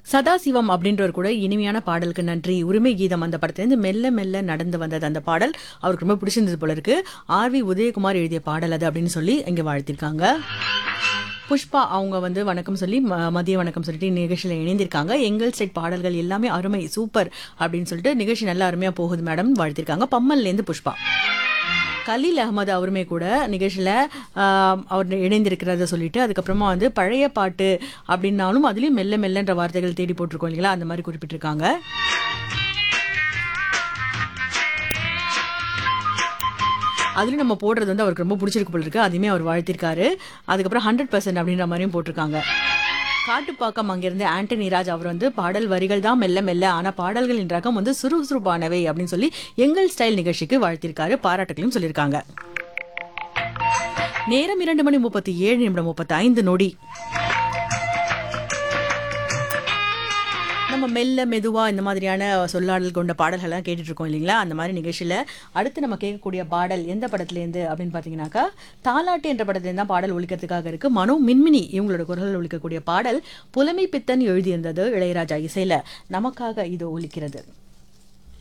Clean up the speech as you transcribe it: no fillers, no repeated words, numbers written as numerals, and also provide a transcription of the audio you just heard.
சதாசிவம் அப்படின்றவர் கூட இனிமையான பாடலுக்கு நன்றி, உரிமை கீதம் அந்த படத்துலேருந்து மெல்ல மெல்ல நடந்து வந்தது அந்த பாடல் அவருக்கு ரொம்ப பிடிச்சிருந்தது போல இருக்கு. ஆர்வி உதயகுமார் எழுதிய பாடல் அது அப்படின்னு சொல்லி இங்க வாழ்த்திருக்காங்க. புஷ்பா அவங்க வந்து வணக்கம் சொல்லி மதிய வணக்கம் சொல்லிட்டு நிகழ்ச்சியில் இணைந்திருக்காங்க. எங்கள் ஸ்டேட் பாடல்கள் எல்லாமே அருமை சூப்பர் அப்படின்னு சொல்லிட்டு நிகழ்ச்சி நல்லா அருமையா போகுது மேடம் வாழ்த்திருக்காங்க. பம்மல்லேருந்து புஷ்பா. கலீல் அகமது அவருமே கூட நிகழ்ச்சியில் அவர் இணைந்திருக்கிறத சொல்லிட்டு அதுக்கப்புறமா வந்து பழைய பாட்டு அப்படின்னாலும் அதுலேயும் மெல்ல மெல்லன்ற வார்த்தைகள் தேடி போட்டிருக்கோம் இல்லைங்களா, அந்த மாதிரி குறிப்பிட்டிருக்காங்க. அதுலயும் நம்ம போடுறது வந்து அவருக்கு ரொம்ப பிடிச்சிருக்கு போல இருக்கு, அதையுமே அவர் வாழ்த்திருக்காரு. அதுக்கப்புறம் 100% அப்படின்ற மாதிரியும் போட்டிருக்காங்க. காட்டுப்பாக்கம் அங்கிருந்து ஆண்டனி ராஜ் அவர் வந்து பாடல் வரிகள் தான் மெல்ல மெல்ல, ஆனா பாடல்களின் ரகம் வந்து சுறுசுறுப்பானவை அப்படின்னு சொல்லி எங்கள் ஸ்டைல் நிகழ்ச்சிக்கு வாழ்த்திருக்காரு, பாராட்டுகளையும் சொல்லியிருக்காங்க. நேரம் 2:37:35. நம்ம மெல்ல மெதுவா இந்த மாதிரியான சொல்லாடல் கொண்ட பாடல்கள்லாம் கேட்டுட்டு இருக்கோம் இல்லைங்களா. அந்த மாதிரி நிகழ்ச்சியில அடுத்து நம்ம கேட்கக்கூடிய பாடல் எந்த படத்துலேருந்து அப்படின்னு பார்த்தீங்கன்னாக்கா தாலாட்டு என்ற படத்துலேருந்து தான் பாடல் ஒலிக்கிறதுக்காக இருக்கு. மனோ மின்மினி இவங்களோட குரலில் ஒலிக்கக்கூடிய பாடல் புலமை பித்தன் எழுதியிருந்தது, இளையராஜா இசையில. நமக்காக இது ஒலிக்கிறது.